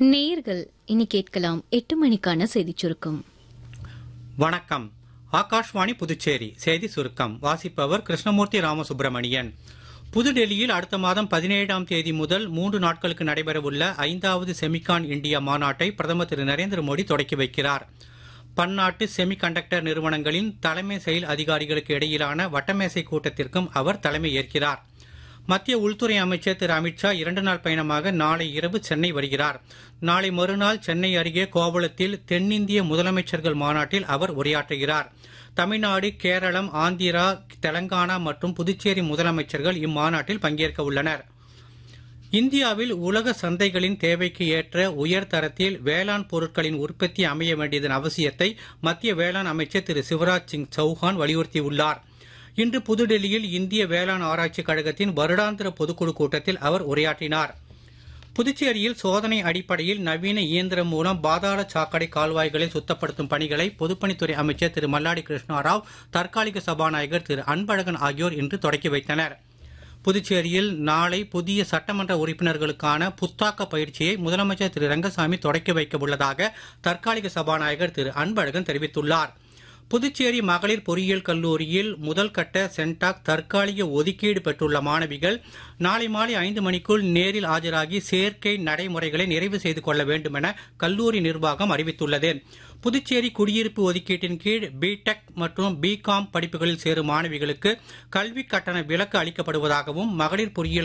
நேயர்கள் இனி கேட்கலாம் 8 மணிக்கான செய்திச் சுருக்கம். வணக்கம். ஆகாஷ்வாணி புதுச்சேரி செய்தி சுருக்கம் வாசிப்பவர் கிருஷ்ணமூர்த்தி ராமசுப்பிரமணியன். புதுடெல்லியில் அடுத்த மாதம் 17ஆம் தேதி முதல் 3 நாட்களுக்கு நடைபெறவுள்ள 5வது செமிகான் இந்தியா மாநாட்டை பிரதமர் திரு நரேந்திர மோடி தொடக்கி வைக்கிறார். பன்னாட்டு செமி கண்டக்டர் நிறுவனங்களின் தலைமை செயல் அதிகாரிகளுக்கு இடையிலான வட்டமேசை கூட்டத்திற்கும் அவர் தலைமை ஏற்கிறார். மத்திய உள்துறை அமைச்சர் திரு அமித்ஷா 2 நாள் பயணமாக நாளை இரவு சென்னை வருகிறார். நாளை மறுநாள் சென்னை அருகே கோவளத்தில் தென்னிந்திய முதலமைச்சர்கள் மாநாட்டில் அவர் உரையாற்றுகிறார். தமிழ்நாடு, கேரளம், ஆந்திரா, தெலங்கானா மற்றும் புதுச்சேரி முதலமைச்சர்கள் இம்மாநாட்டில் பங்கேற்க உள்ளனர். இந்தியாவில் உலக சந்தைகளின் தேவைக்கு ஏற்ற உயர்தரத்தில் வேளாண் பொருட்களின் உற்பத்தி அமைய வேண்டியதன் அவசியத்தை மத்திய வேளாண் அமைச்சர் திரு சிவராஜ் சிங் சௌஹான் வலியுறுத்தியுள்ளார். இன்று புதுடெல்லியில் இந்திய வேளாண் ஆராய்ச்சிக் கழகத்தின் வருடாந்திர பொதுக்குழு கூட்டத்தில் அவர் உரையாற்றினார். புதுச்சேரியில் சோதனை அடிப்படையில் நவீன இயந்திரம் மூலம் பாதாள சாக்கடை கால்வாய்களை சுத்தப்படுத்தும் பணிகளை பொதுப்பணித்துறை அமைச்சர் திரு மல்லாடி கிருஷ்ணாராவ், தற்காலிக சபாநாயகர் திரு அன்பழகன் ஆகியோர் இன்று தொடக்கி வைத்தனர். புதுச்சேரியில் நாளை புதிய சட்டமன்ற உறுப்பினர்களுக்கான புத்தாக்க பயிற்சியை முதலமைச்சர் திரு ரங்கசாமி தொடக்கி வைக்க உள்ளதாக தற்காலிக சபாநாயகர் திரு அன்பழகன் தெரிவித்துள்ளார். புதுச்சேரி மகளிர் பொறியியல் கல்லூரியில் முதல் கட்ட சென்டாக் தற்காலிக ஒதுக்கீடு பெற்றுள்ள மாணவிகள் நாளை மாலை 5 மணிக்குள் நேரில் ஆஜராகி சேர்க்கை நடைமுறைகளை நிறைவு செய்து கொள்ள வேண்டும் என கல்லூரி நிர்வாகம் அறிவித்துள்ளது. புதுச்சேரி குடியிருப்பு ஒதுக்கீட்டின் கீழ் பிடெக் மற்றும் பிகாம் படிப்புகளில் சேரும் மாணவிகளுக்கு கல்வி கட்டண விலக்கு அளிக்கப்படுவதாகவும் மகளிர் பொறியியல்